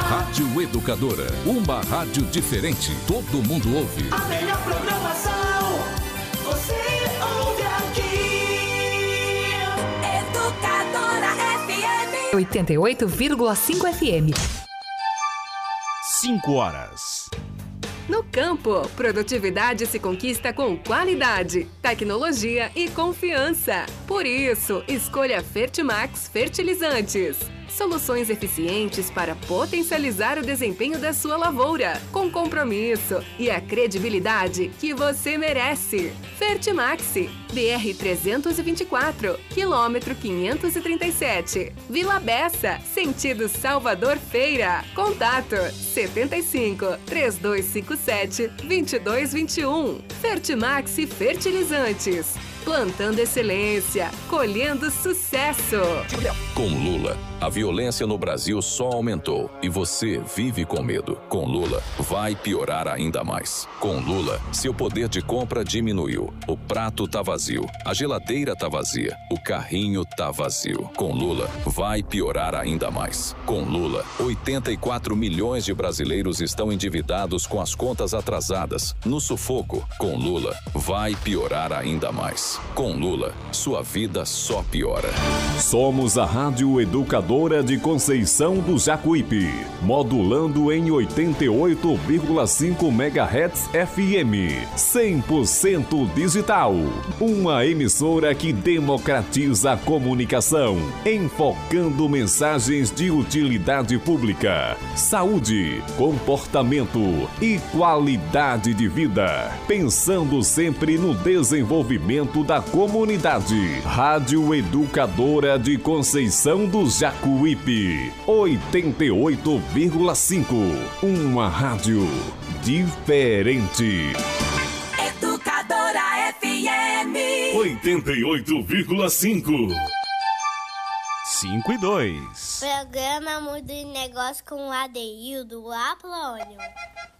Rádio Educadora, uma rádio diferente. Todo mundo ouve. A melhor programação, você ouve aqui. Educadora FM 88,5 FM. 5 horas. No campo, produtividade se conquista com qualidade, tecnologia e confiança. Por isso, escolha Fertimax Fertilizantes. Soluções eficientes para potencializar o desempenho da sua lavoura, com compromisso e a credibilidade que você merece. Fertimax, BR-324, quilômetro 537, Vila Bessa, sentido Salvador Feira. Contato 75 3257 2221. Fertimax Fertilizantes. Plantando excelência, colhendo sucesso. Com Lula, a violência no Brasil só aumentou e você vive com medo. Com Lula, vai piorar ainda mais. Com Lula, seu poder de compra diminuiu. O prato tá vazio, a geladeira tá vazia, o carrinho tá vazio. Com Lula, vai piorar ainda mais. Com Lula, 84 milhões de brasileiros estão endividados com as contas atrasadas, no sufoco. Com Lula, vai piorar ainda mais. Com Lula, sua vida só piora. Somos a Rádio Educadora de Conceição do Jacuípe, modulando em 88,5 MHz FM, 100% digital. Uma emissora que democratiza a comunicação, enfocando mensagens de utilidade pública, saúde, comportamento e qualidade de vida, pensando sempre no desenvolvimento da comunidade. Rádio Educadora de Conceição do Jacuípe, 88,5. Uma rádio diferente. Educadora FM 88,5. 5 e 2. Programa Mundo de Negócio com o Adeildo Aplônio.